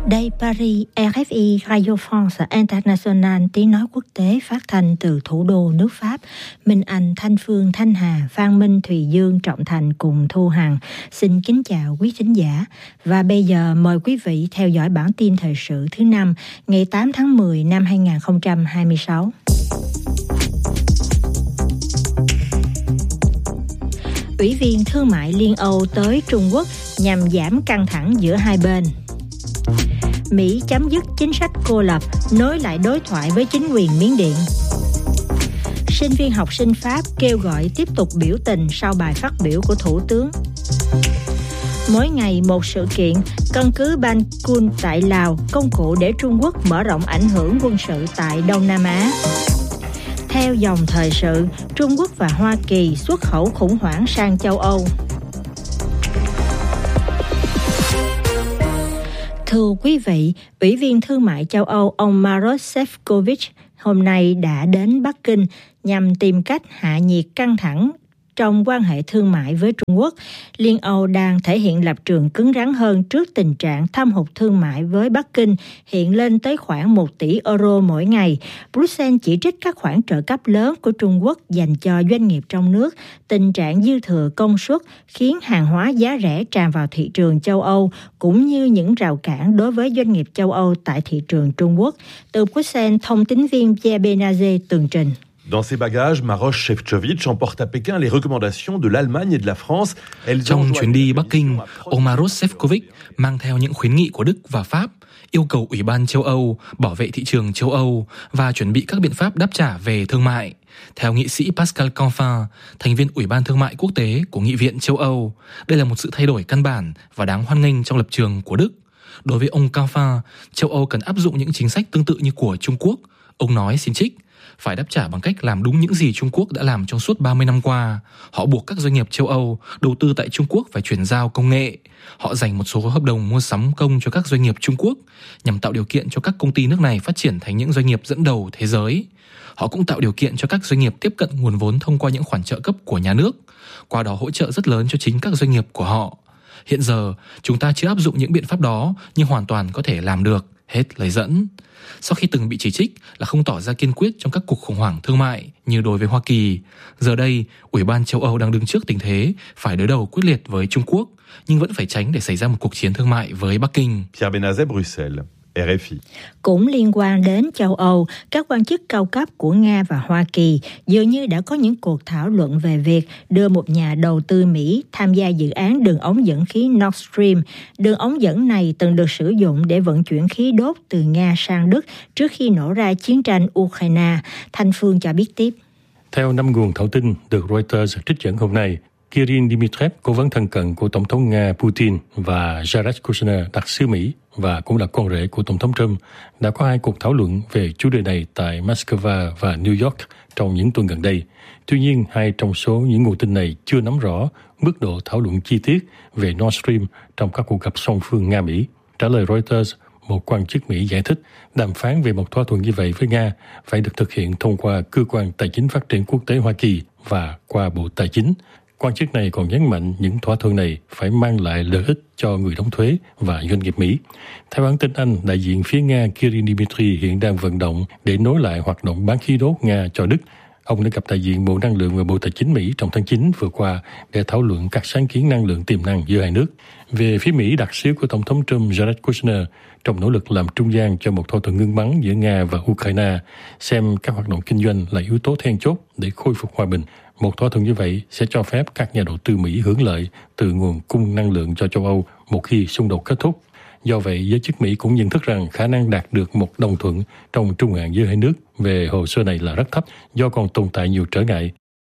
Đây Paris, RFI Radio France International, tiếng nói quốc tế phát thanh từ thủ đô nước Pháp. Minh Anh, Thanh Phương, Thanh Hà, Phan Minh, Thùy Dương, Trọng Thành cùng Thu Hằng xin kính chào quý thính giả. Và bây giờ mời quý vị theo dõi bản tin thời sự thứ 5 ngày 8 tháng 10 năm 2026. Ủy viên Thương mại Liên Âu tới Trung Quốc nhằm giảm căng thẳng giữa hai bên. Mỹ chấm dứt chính sách cô lập, nối lại đối thoại với chính quyền Miến Điện. Sinh viên học sinh Pháp kêu gọi tiếp tục biểu tình sau bài phát biểu của Thủ tướng. Mỗi ngày một sự kiện, căn cứ Ban Kun tại Lào, công cụ để Trung Quốc mở rộng ảnh hưởng quân sự tại Đông Nam Á. Theo dòng thời sự, Trung Quốc và Hoa Kỳ xuất khẩu khủng hoảng sang châu Âu. Thưa quý vị, Ủy viên Thương mại châu Âu ông Maroš Šefčovič hôm nay đã đến Bắc Kinh nhằm tìm cách hạ nhiệt căng thẳng trong quan hệ thương mại với Trung Quốc. Liên Âu đang thể hiện lập trường cứng rắn hơn trước tình trạng thâm hụt thương mại với Bắc Kinh hiện lên tới khoảng 1 tỷ euro mỗi ngày. Bruxelles chỉ trích các khoản trợ cấp lớn của Trung Quốc dành cho doanh nghiệp trong nước, tình trạng dư thừa công suất khiến hàng hóa giá rẻ tràn vào thị trường châu Âu, cũng như những rào cản đối với doanh nghiệp châu Âu tại thị trường Trung Quốc. Từ Bruxelles, thông tín viên Pierre Benazé tường trình. Dans ses bagages, Maroš Šefčovič emporte à Pékin les recommandations de l'Allemagne et de la France. Trong chuyến đi Bắc Kinh, ông Maroš Šefčovič mang theo những khuyến nghị của Đức và Pháp, yêu cầu Ủy ban châu Âu bảo vệ thị trường châu Âu và chuẩn bị các biện pháp đáp trả về thương mại. Theo nghị sĩ Pascal Canfin, thành viên Ủy ban Thương mại Quốc tế của Nghị viện châu Âu, đây là một sự thay đổi căn bản và đáng hoan nghênh trong lập trường của Đức. Đối với ông Canfin, châu Âu cần áp dụng những chính sách tương tự như của Trung Quốc. Ông nói xin trích, phải đáp trả bằng cách làm đúng những gì Trung Quốc đã làm trong suốt 30 năm qua. Họ buộc các doanh nghiệp châu Âu đầu tư tại Trung Quốc phải chuyển giao công nghệ. Họ dành một số hợp đồng mua sắm công cho các doanh nghiệp Trung Quốc nhằm tạo điều kiện cho các công ty nước này phát triển thành những doanh nghiệp dẫn đầu thế giới. Họ cũng tạo điều kiện cho các doanh nghiệp tiếp cận nguồn vốn thông qua những khoản trợ cấp của nhà nước, qua đó hỗ trợ rất lớn cho chính các doanh nghiệp của họ. Hiện giờ, chúng ta chưa áp dụng những biện pháp đó nhưng hoàn toàn có thể làm được. Hết lời dẫn. Sau khi từng bị chỉ trích là không tỏ ra kiên quyết trong các cuộc khủng hoảng thương mại như đối với Hoa Kỳ, giờ đây Ủy ban châu Âu đang đứng trước tình thế phải đối đầu quyết liệt với Trung Quốc, nhưng vẫn phải tránh để xảy ra một cuộc chiến thương mại với Bắc Kinh. Pierre Benazé, Bruxelles. RFI. Cũng liên quan đến châu Âu, các quan chức cao cấp của Nga và Hoa Kỳ dường như đã có những cuộc thảo luận về việc đưa một nhà đầu tư Mỹ tham gia dự án đường ống dẫn khí Nord Stream. Đường ống dẫn này từng được sử dụng để vận chuyển khí đốt từ Nga sang Đức trước khi nổ ra chiến tranh Ukraine. Thanh Phương cho biết tiếp. Theo 5 nguồn thạo tin được Reuters trích dẫn hôm nay, Kirill Dmitriev, cố vấn thân cận của Tổng thống Nga Putin, và Jared Kushner, đặc sứ Mỹ và cũng là con rể của Tổng thống Trump, đã có 2 cuộc thảo luận về chủ đề này tại Moscow và New York trong những tuần gần đây. Tuy nhiên, 2 trong số những nguồn tin này chưa nắm rõ mức độ thảo luận chi tiết về Nord Stream trong các cuộc gặp song phương Nga-Mỹ. Trả lời Reuters, một quan chức Mỹ giải thích đàm phán về một thỏa thuận như vậy với Nga phải được thực hiện thông qua Cơ quan Tài chính Phát triển Quốc tế Hoa Kỳ và qua Bộ Tài chính. Quan chức này còn nhấn mạnh những thỏa thuận này phải mang lại lợi ích cho người đóng thuế và doanh nghiệp Mỹ. Theo hãng tin Anh, đại diện phía Nga Kirill Dmitry hiện đang vận động để nối lại hoạt động bán khí đốt Nga cho Đức. Ông đã gặp đại diện Bộ Năng lượng và Bộ Tài chính Mỹ trong tháng 9 vừa qua để thảo luận các sáng kiến năng lượng tiềm năng giữa hai nước. Về phía Mỹ, đặc sứ của Tổng thống Trump Jared Kushner, trong nỗ lực làm trung gian cho một thỏa thuận ngưng bắn giữa Nga và Ukraine, xem các hoạt động kinh doanh là yếu tố then chốt để khôi phục hòa bình. Một thỏa thuận như vậy sẽ cho phép các nhà đầu tư Mỹ hưởng lợi từ nguồn cung năng lượng cho châu Âu một khi xung đột kết thúc. Do vậy, giới chức Mỹ cũng nhận thức rằng khả năng đạt được một đồng thuận trong trung hạn giữa hai nước về hồ sơ này là rất thấp do còn tồn tại nhiều trở ngại.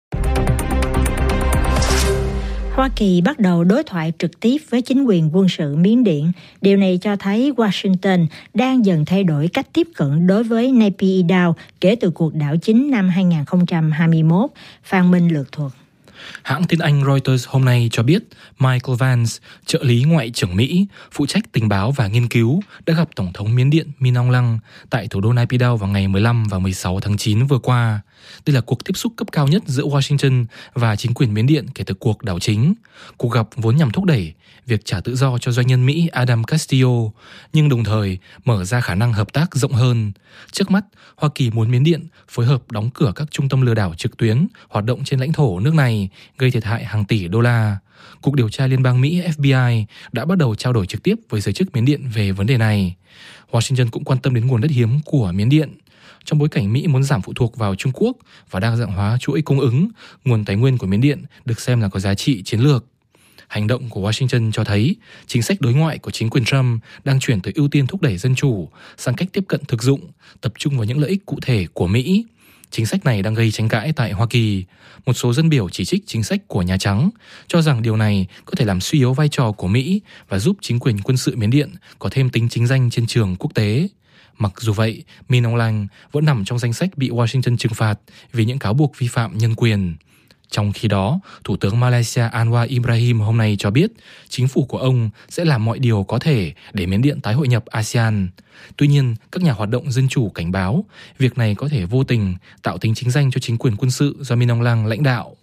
Hoa Kỳ bắt đầu đối thoại trực tiếp với chính quyền quân sự Miến Điện. Điều này cho thấy Washington đang dần thay đổi cách tiếp cận đối với Naypyidaw kể từ cuộc đảo chính năm 2021. Phan Minh lược thuật. Hãng tin Anh Reuters hôm nay cho biết Michael Vance, trợ lý Ngoại trưởng Mỹ, phụ trách tình báo và nghiên cứu, đã gặp Tổng thống Miến Điện Min Aung Hlaing tại thủ đô Naypyidaw vào ngày 15 và 16 tháng 9 vừa qua. Đây là cuộc tiếp xúc cấp cao nhất giữa Washington và chính quyền Miến Điện kể từ cuộc đảo chính. Cuộc gặp vốn nhằm thúc đẩy việc trả tự do cho doanh nhân Mỹ Adam Castillo, nhưng đồng thời mở ra khả năng hợp tác rộng hơn. Trước mắt, Hoa Kỳ muốn Miến Điện phối hợp đóng cửa các trung tâm lừa đảo trực tuyến hoạt động trên lãnh thổ nước này, gây thiệt hại hàng tỷ đô la. Cục điều tra Liên bang Mỹ FBI đã bắt đầu trao đổi trực tiếp với giới chức Miến Điện về vấn đề này. Washington cũng quan tâm đến nguồn đất hiếm của Miến Điện. Trong bối cảnh Mỹ muốn giảm phụ thuộc vào Trung Quốc và đa dạng hóa chuỗi cung ứng, nguồn tài nguyên của Miến Điện được xem là có giá trị chiến lược. Hành động của Washington cho thấy chính sách đối ngoại của chính quyền Trump đang chuyển từ ưu tiên thúc đẩy dân chủ sang cách tiếp cận thực dụng, tập trung vào những lợi ích cụ thể của Mỹ. Chính sách này đang gây tranh cãi tại Hoa Kỳ. Một số dân biểu chỉ trích chính sách của Nhà Trắng, cho rằng điều này có thể làm suy yếu vai trò của Mỹ và giúp chính quyền quân sự Miến Điện có thêm tính chính danh trên trường quốc tế. Mặc dù vậy, Min Aung Hlaing vẫn nằm trong danh sách bị Washington trừng phạt vì những cáo buộc vi phạm nhân quyền. Trong khi đó, Thủ tướng Malaysia Anwar Ibrahim hôm nay cho biết chính phủ của ông sẽ làm mọi điều có thể để Miến Điện tái hội nhập ASEAN. Tuy nhiên, các nhà hoạt động dân chủ cảnh báo việc này có thể vô tình tạo tính chính danh cho chính quyền quân sự do Min Aung Hlaing lãnh đạo.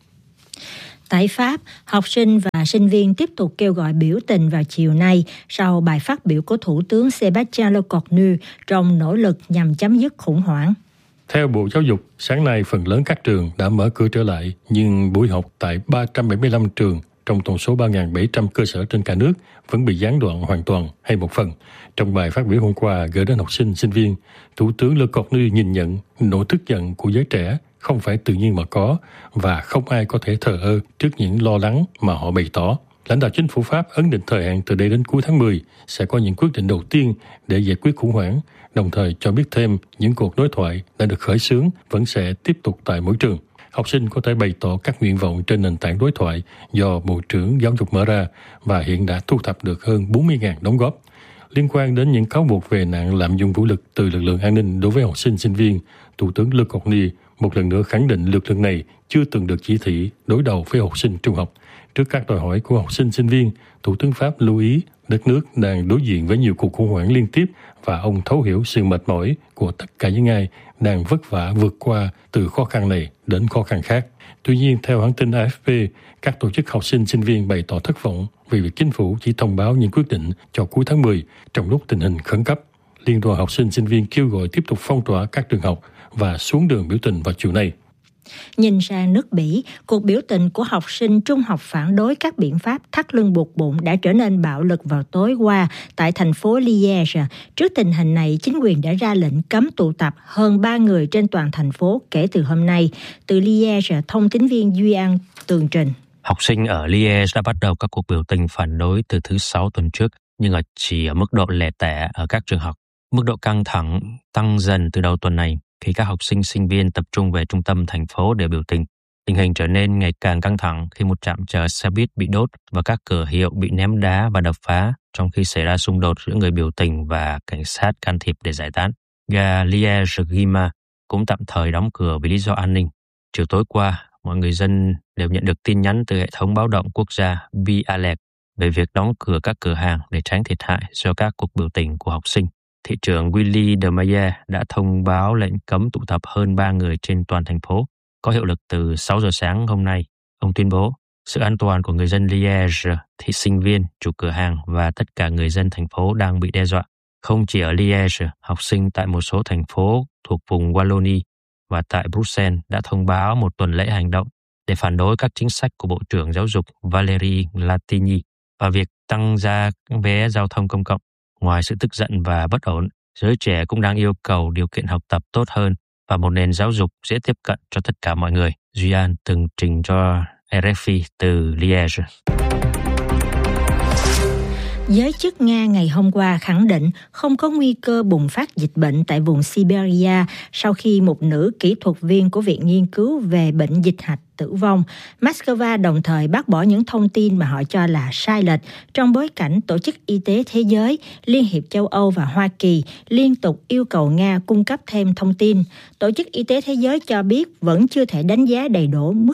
Tại Pháp, học sinh và sinh viên tiếp tục kêu gọi biểu tình vào chiều nay sau bài phát biểu của Thủ tướng Sébastien Lecornu trong nỗ lực nhằm chấm dứt khủng hoảng. Theo Bộ Giáo dục, sáng nay phần lớn các trường đã mở cửa trở lại, nhưng buổi học tại 375 trường trong tổng số 3.700 cơ sở trên cả nước vẫn bị gián đoạn hoàn toàn hay một phần. Trong bài phát biểu hôm qua gửi đến học sinh, sinh viên, Thủ tướng Lecornu nhìn nhận nỗi tức giận của giới trẻ không phải tự nhiên mà có, và không ai có thể thờ ơ trước những lo lắng mà họ bày tỏ. Lãnh đạo chính phủ Pháp ấn định thời hạn từ đây đến cuối tháng 10 sẽ có những quyết định đầu tiên để giải quyết khủng hoảng, đồng thời cho biết thêm những cuộc đối thoại đã được khởi xướng vẫn sẽ tiếp tục tại mỗi trường. Học sinh có thể bày tỏ các nguyện vọng trên nền tảng đối thoại do Bộ trưởng Giáo dục mở ra và hiện đã thu thập được hơn 40.000 đóng góp. Liên quan đến những cáo buộc về nạn lạm dụng vũ lực từ lực lượng an ninh đối với học sinh, sinh viên, Thủ tướng Lecornu một lần nữa khẳng định lực lượng này chưa từng được chỉ thị đối đầu với học sinh trung học. Trước các đòi hỏi của học sinh, sinh viên, Thủ tướng Pháp lưu ý đất nước đang đối diện với nhiều cuộc khủng hoảng liên tiếp và ông thấu hiểu sự mệt mỏi của tất cả những ai đang vất vả vượt qua từ khó khăn này đến khó khăn khác. Tuy nhiên, theo hãng tin AFP, các tổ chức học sinh, sinh viên bày tỏ thất vọng về việc chính phủ chỉ thông báo những quyết định cho cuối tháng 10 trong lúc tình hình khẩn cấp. Liên đoàn học sinh, sinh viên kêu gọi tiếp tục phong tỏa các trường học và xuống đường biểu tình vào chiều nay. Nhìn sang nước Bỉ, cuộc biểu tình của học sinh trung học phản đối các biện pháp thắt lưng buộc bụng đã trở nên bạo lực vào tối qua tại thành phố Liège. Trước tình hình này, chính quyền đã ra lệnh cấm tụ tập hơn 3 người trên toàn thành phố kể từ hôm nay. Từ Liège, thông tín viên Duy An tường trình. Học sinh ở Liège đã bắt đầu các cuộc biểu tình phản đối từ thứ Sáu tuần trước, nhưng chỉ ở mức độ lẻ tẻ ở các trường học. Mức độ căng thẳng tăng dần từ đầu tuần này khi các học sinh, sinh viên tập trung về trung tâm thành phố để biểu tình. Tình hình trở nên ngày càng căng thẳng khi một trạm chờ xe buýt bị đốt và các cửa hiệu bị ném đá và đập phá, trong khi xảy ra xung đột giữa người biểu tình và cảnh sát can thiệp để giải tán. Ga Liège-Guillemard cũng tạm thời đóng cửa vì lý do an ninh. Chiều tối qua, mọi người dân đều nhận được tin nhắn từ hệ thống báo động quốc gia B-Alert về việc đóng cửa các cửa hàng để tránh thiệt hại do các cuộc biểu tình của học sinh. Thị trưởng Willy de Mayer đã thông báo lệnh cấm tụ tập hơn 3 người trên toàn thành phố, có hiệu lực từ 6 giờ sáng hôm nay. Ông tuyên bố sự an toàn của người dân Liège, thị sinh viên, chủ cửa hàng và tất cả người dân thành phố đang bị đe dọa. Không chỉ ở Liège, học sinh tại một số thành phố thuộc vùng Wallonie và tại Bruxelles đã thông báo một tuần lễ hành động để phản đối các chính sách của Bộ trưởng Giáo dục Valérie Latini và việc tăng giá vé giao thông công cộng. Ngoài sự tức giận và bất ổn, giới trẻ cũng đang yêu cầu điều kiện học tập tốt hơn và một nền giáo dục dễ tiếp cận cho tất cả mọi người. Duy An từng trình cho RFI từ Liège. Giới chức Nga ngày hôm qua khẳng định không có nguy cơ bùng phát dịch bệnh tại vùng Siberia sau khi một nữ kỹ thuật viên của Viện Nghiên cứu về bệnh dịch hạch tử vong. Moscow đồng thời bác bỏ những thông tin mà họ cho là sai lệch trong bối cảnh Tổ chức Y tế Thế giới, Liên hiệp châu Âu và Hoa Kỳ liên tục yêu cầu Nga cung cấp thêm thông tin. Tổ chức Y tế Thế giới cho biết vẫn chưa thể đánh giá đầy đủ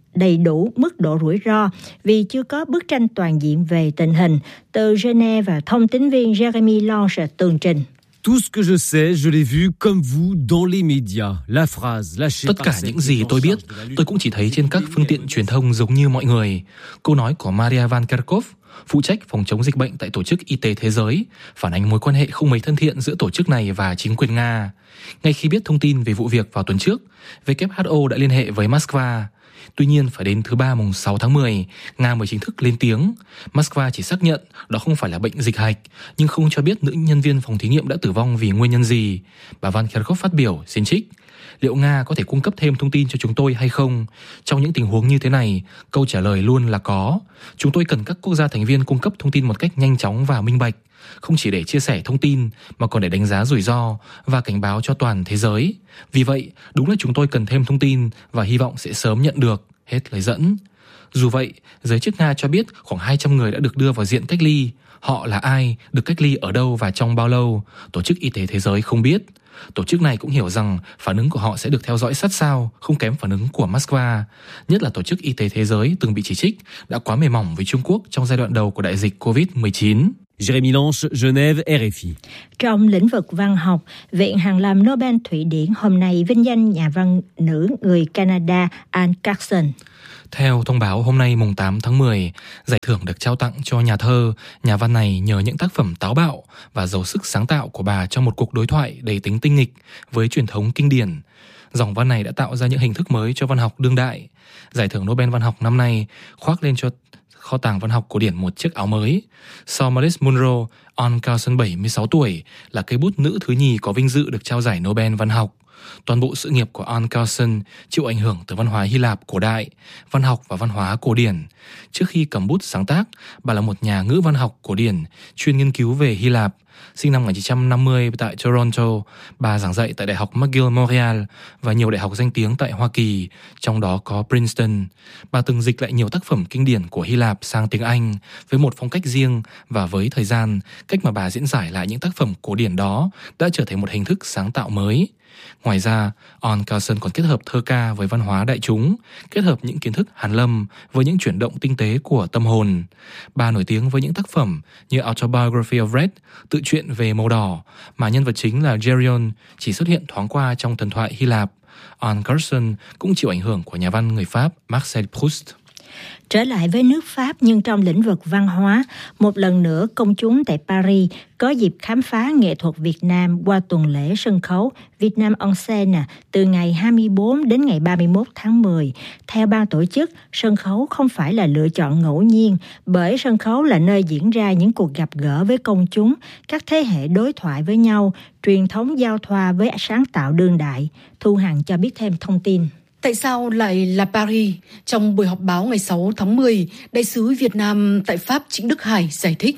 đầy đủ mức độ rủi ro vì chưa có bức tranh toàn diện về tình hình. Từ Geneva và thông tín viên Jeremy Lange tường trình. Tout ce que je sais, je l'ai vu comme vous dans les médias. La phrase lâchée Tất cả những gì tôi biết, tôi cũng chỉ thấy trên các phương tiện truyền thông giống như mọi người. Câu nói của Maria Van Kerkhove, phụ trách phòng chống dịch bệnh tại Tổ chức Y tế Thế giới, phản ánh mối quan hệ không mấy thân thiện giữa tổ chức này và chính quyền Nga. Ngay khi biết thông tin về vụ việc vào tuần trước, WHO đã liên hệ với Moscow. Tuy nhiên, phải đến thứ Ba mùng 6 tháng 10, Nga mới chính thức lên tiếng. Moscow chỉ xác nhận đó không phải là bệnh dịch hạch, nhưng không cho biết nữ nhân viên phòng thí nghiệm đã tử vong vì nguyên nhân gì. Bà Van Kerkhove phát biểu, xin trích: liệu Nga có thể cung cấp thêm thông tin cho chúng tôi hay không? Trong những tình huống như thế này, câu trả lời luôn là có. Chúng tôi cần các quốc gia thành viên cung cấp thông tin một cách nhanh chóng và minh bạch, không chỉ để chia sẻ thông tin mà còn để đánh giá rủi ro và cảnh báo cho toàn thế giới. Vì vậy, đúng là chúng tôi cần thêm thông tin và hy vọng sẽ sớm nhận được. Hết lời dẫn. Dù vậy, giới chức Nga cho biết khoảng 200 người đã được đưa vào diện cách ly. Họ là ai, được cách ly ở đâu và trong bao lâu, Tổ chức Y tế Thế giới không biết. Tổ chức này cũng hiểu rằng phản ứng của họ sẽ được theo dõi sát sao, không kém phản ứng của Moscow. Nhất là Tổ chức Y tế Thế giới từng bị chỉ trích đã quá mềm mỏng với Trung Quốc trong giai đoạn đầu của đại dịch COVID-19. Jeremy Lange, Genève, RFI. Trong lĩnh vực văn học, Viện Hàn Lâm Nobel Thụy Điển hôm nay vinh danh nhà văn nữ người Canada Anne Carson. Theo thông báo hôm nay mùng 8 tháng 10, giải thưởng được trao tặng cho nhà thơ, nhà văn này nhờ những tác phẩm táo bạo và giàu sức sáng tạo của bà trong một cuộc đối thoại đầy tính tinh nghịch với truyền thống kinh điển. Dòng văn này đã tạo ra những hình thức mới cho văn học đương đại. Giải thưởng Nobel văn học năm nay khoác lên cho kho tàng văn học cổ điển một chiếc áo mới. Sau Maurice Munro, Anne Carson 76 tuổi là cây bút nữ thứ nhì có vinh dự được trao giải Nobel văn học. Toàn bộ sự nghiệp của Anne Carson chịu ảnh hưởng từ văn hóa Hy Lạp cổ đại, văn học và văn hóa cổ điển. Trước khi cầm bút sáng tác, bà là một nhà ngữ văn học cổ điển, chuyên nghiên cứu về Hy Lạp. Sinh năm 1950 tại Toronto, bà giảng dạy tại Đại học McGill Montreal và nhiều đại học danh tiếng tại Hoa Kỳ, trong đó có Princeton. Bà từng dịch lại nhiều tác phẩm kinh điển của Hy Lạp sang tiếng Anh với một phong cách riêng, và với thời gian, cách mà bà diễn giải lại những tác phẩm cổ điển đó đã trở thành một hình thức sáng tạo mới. Ngoài ra, Anne Carson còn kết hợp thơ ca với văn hóa đại chúng, kết hợp những kiến thức hàn lâm với những chuyển động tinh tế của tâm hồn. Bà nổi tiếng với những tác phẩm như Autobiography of Red, tự truyện về màu đỏ, mà nhân vật chính là Geryon chỉ xuất hiện thoáng qua trong thần thoại Hy Lạp. Anne Carson cũng chịu ảnh hưởng của nhà văn người Pháp Marcel Proust. Trở lại với nước Pháp nhưng trong lĩnh vực văn hóa, một lần nữa công chúng tại Paris có dịp khám phá nghệ thuật Việt Nam qua tuần lễ sân khấu Việt Nam en scène từ ngày 24 đến ngày 31 tháng 10. Theo ban tổ chức, sân khấu không phải là lựa chọn ngẫu nhiên, bởi sân khấu là nơi diễn ra những cuộc gặp gỡ với công chúng, các thế hệ đối thoại với nhau, truyền thống giao thoa với sáng tạo đương đại. Thu Hằng cho biết thêm thông tin. Tại sao lại là Paris? Trong buổi họp báo ngày 6 tháng 10, Đại sứ Việt Nam tại Pháp Trịnh Đức Hải giải thích.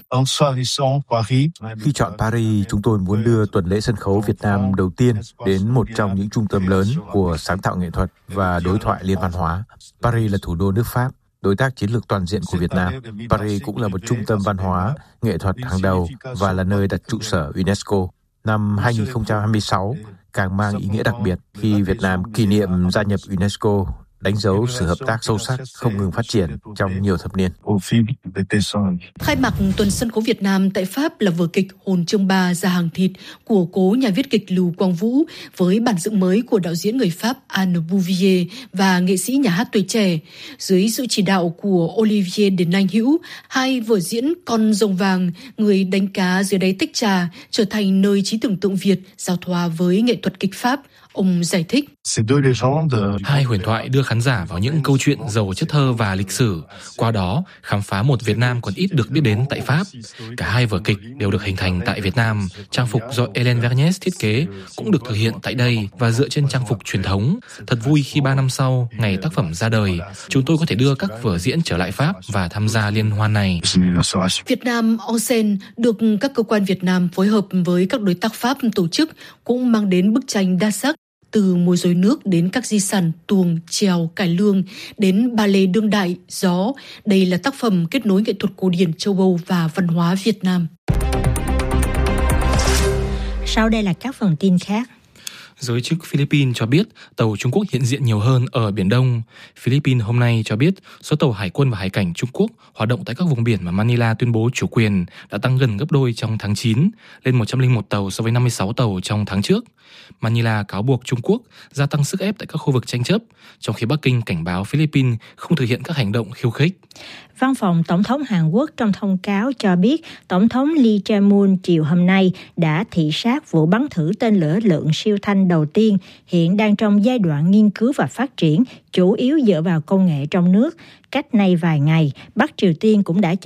Khi chọn Paris, chúng tôi muốn đưa tuần lễ sân khấu Việt Nam đầu tiên đến một trong những trung tâm lớn của sáng tạo nghệ thuật và đối thoại liên văn hóa. Paris là thủ đô nước Pháp, đối tác chiến lược toàn diện của Việt Nam. Paris cũng là một trung tâm văn hóa, nghệ thuật hàng đầu và là nơi đặt trụ sở UNESCO. Năm 2026 càng mang ý nghĩa đặc biệt khi Việt Nam kỷ niệm gia nhập UNESCO, đánh dấu sự hợp tác sâu sắc không ngừng phát triển trong nhiều thập niên. Khai mạc tuần sân khấu Việt Nam tại Pháp là vở kịch Hồn Chương Ba Ra Hàng Thịt của cố nhà viết kịch Lưu Quang Vũ với bản dựng mới của đạo diễn người Pháp Anne Bouvier và nghệ sĩ nhà hát tuổi trẻ. Dưới sự chỉ đạo của Olivier Đền Anh Hữu, hai vở diễn Con Rồng Vàng, Người Đánh Cá Dưới Đáy Tách Trà trở thành nơi trí tưởng tượng Việt giao thoa với nghệ thuật kịch Pháp. Ông giải thích. Hai huyền thoại đưa khán giả vào những câu chuyện giàu chất thơ và lịch sử, qua đó khám phá một Việt Nam còn ít được biết đến tại Pháp. Cả hai vở kịch đều được hình thành tại Việt Nam, trang phục do Hélène Vergnès thiết kế cũng được thực hiện tại đây và dựa trên trang phục truyền thống. Thật vui khi 3 năm sau, ngày tác phẩm ra đời, chúng tôi có thể đưa các vở diễn trở lại Pháp và tham gia liên hoan này. Việt Nam en scène được các cơ quan Việt Nam phối hợp với các đối tác Pháp tổ chức cũng mang đến bức tranh đa sắc. Từ múa rối nước đến các di sản tuồng, chèo, cải lương đến ballet đương đại, gió. Đây là tác phẩm kết nối nghệ thuật cổ điển châu Âu và văn hóa Việt Nam. Sau đây là các phần tin khác. Giới chức Philippines cho biết tàu Trung Quốc hiện diện nhiều hơn ở Biển Đông. Philippines hôm nay cho biết số tàu hải quân và hải cảnh Trung Quốc hoạt động tại các vùng biển mà Manila tuyên bố chủ quyền đã tăng gần gấp đôi trong tháng 9, lên 101 tàu so với 56 tàu trong tháng trước. Manila cáo buộc Trung Quốc gia tăng sức ép tại các khu vực tranh chấp, trong khi Bắc Kinh cảnh báo Philippines không thực hiện các hành động khiêu khích. Văn phòng Tổng thống Hàn Quốc trong thông cáo cho biết Tổng thống Lee Jae-myung chiều hôm nay đã thị sát vụ bắn thử tên lửa lượng siêu thanh đầu tiên, hiện đang trong giai đoạn nghiên cứu và phát triển, chủ yếu dựa vào công nghệ trong nước. Cách nay vài ngày, Bắc Triều Tiên cũng đã